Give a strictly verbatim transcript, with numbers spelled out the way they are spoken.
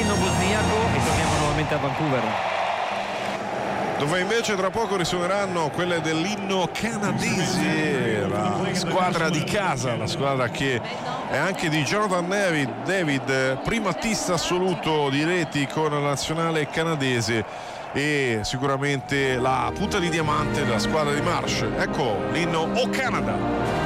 l'inno bosniaco e torniamo nuovamente a Vancouver, dove invece tra poco risuoneranno quelle dell'inno canadese, la squadra di casa, la squadra che è anche di Jonathan David, David primatista assoluto di reti con la nazionale canadese e sicuramente la punta di diamante della squadra di Marsh. Ecco l'inno O Canada.